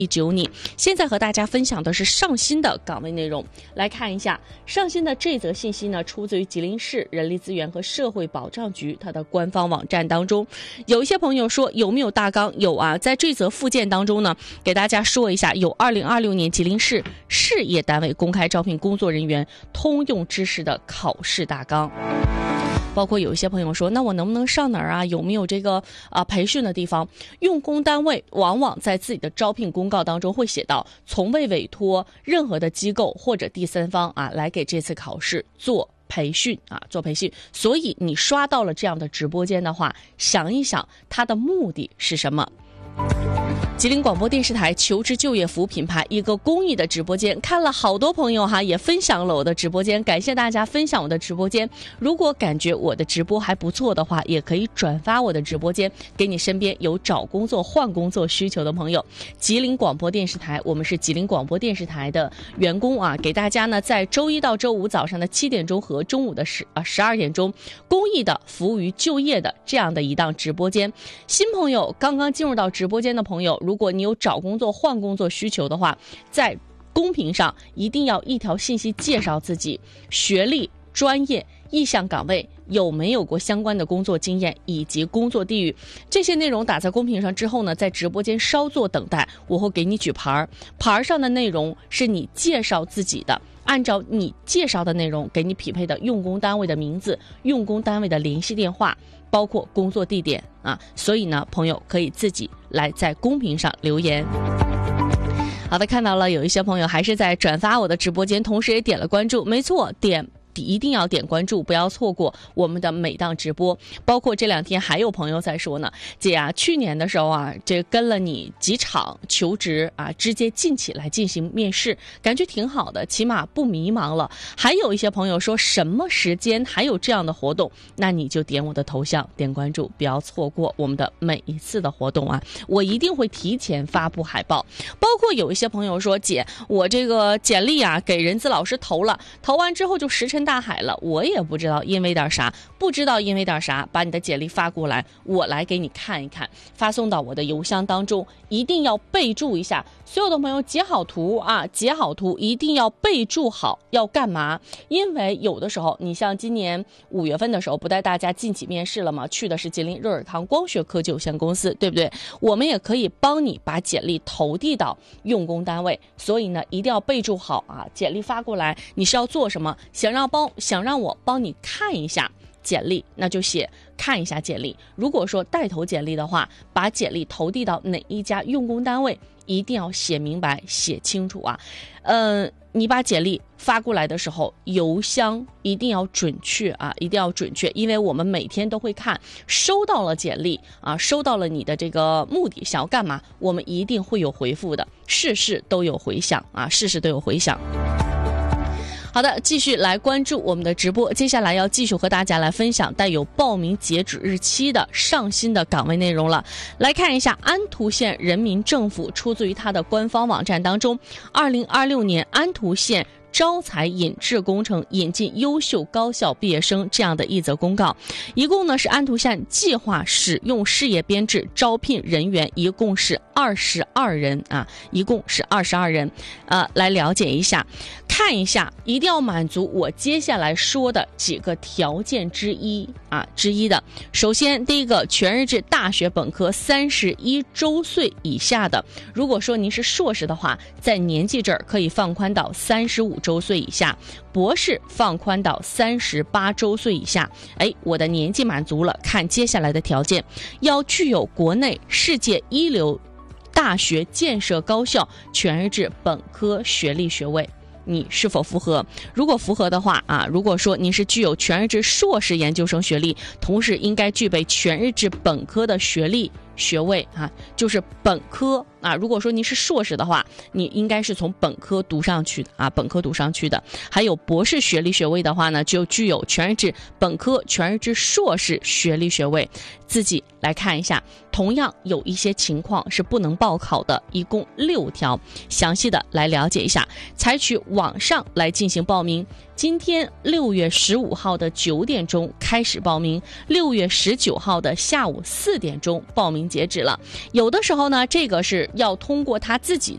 9你。现在和大家分享的是上新的岗位内容，来看一下上新的这则信息呢，出自于吉林市人力资源和社会保障局它的官方网站当中。有一些朋友说有没有大纲？有啊，在这则附件当中呢，给大家说一下，有2026年吉林市事业单位公开招聘工作人员通用知识的考试大纲。包括有一些朋友说，那我能不能上哪儿啊？有没有这个培训的地方？用工单位往往在自己的招聘公告当中会写到，从未委托任何的机构或者第三方来给这次考试做培训。所以你刷到了这样的直播间的话，想一想它的目的是什么。吉林广播电视台求职就业服务品牌一个公益的直播间，看了好多朋友也分享了我的直播间，感谢大家分享我的直播间。如果感觉我的直播还不错的话，也可以转发我的直播间给你身边有找工作换工作需求的朋友。吉林广播电视台，我们是吉林广播电视台的员工给大家呢在周一到周五早上的7点钟和中午的12点钟公益的服务于就业的这样的一档直播间。新朋友刚刚进入到直播间的朋友，如果你有找工作换工作需求的话，在公屏上一定要一条信息介绍自己学历、专业、意向岗位，有没有过相关的工作经验以及工作地域。这些内容打在公屏上之后呢，在直播间稍作等待，我会给你举牌，牌上的内容是你介绍自己的，按照你介绍的内容给你匹配的用工单位的名字、用工单位的联系电话，包括工作地点所以呢，朋友可以自己来在公屏上留言。好的，看到了有一些朋友还是在转发我的直播间，同时也点了关注。没错，一定要点关注，不要错过我们的每档直播。包括这2天还有朋友在说呢，姐去年的时候这跟了你几场求职直接进起来进行面试，感觉挺好的，起码不迷茫了。还有一些朋友说什么时间还有这样的活动，那你就点我的头像点关注，不要错过我们的每一次的活动我一定会提前发布海报。包括有一些朋友说，姐我这个简历给人资老师投了，投完之后就石沉大海了，我也不知道因为点啥，把你的简历发过来，我来给你看一看，发送到我的邮箱当中，一定要备注一下。所有的朋友截好图一定要备注好要干嘛。因为有的时候你像今年5月份的时候不带大家进起面试了吗？去的是吉林热尔康光学科技有限公司，对不对？我们也可以帮你把简历投递到用工单位，所以呢一定要备注好简历发过来你是要做什么，想让我帮你看一下简历，那就写看一下简历。如果说带投简历的话，把简历投递到哪一家用工单位一定要写明白写清楚你把简历发过来的时候，邮箱一定要准确一定要准确，因为我们每天都会看，收到了简历收到了你的这个目的想要干嘛，我们一定会有回复的，事事都有回响事事都有回响。好的，继续来关注我们的直播。接下来要继续和大家来分享带有报名截止日期的上新的岗位内容了。来看一下安图县人民政府出自于它的官方网站当中，2026年安图县招才引智工程引进优秀高校毕业生这样的一则公告。一共呢是安图县计划使用事业编制招聘人员，一共是22人一共是22人来了解一下看一下，一定要满足我接下来说的几个条件之一的。首先第一个，全日制大学本科31周岁以下的，如果说您是硕士的话，在年纪这儿可以放宽到35周岁以下，博士放宽到38周岁以下。我的年纪满足了，看接下来的条件，要具有国内世界一流大学建设高校全日制本科学历学位，你是否符合？如果符合的话如果说您是具有全日制硕士研究生学历，同时应该具备全日制本科的学历学位就是本科如果说您是硕士的话，你应该是从本科读上去的本科读上去的。还有博士学历学位的话呢，就具有全日制本科、全日制硕士学历学位。自己来看一下，同样有一些情况是不能报考的，一共6条，详细的来了解一下。采取网上来进行报名，今天6月15号的9点钟开始报名，6月19号的下午4点钟报名截止了。有的时候呢，这个是要通过他自己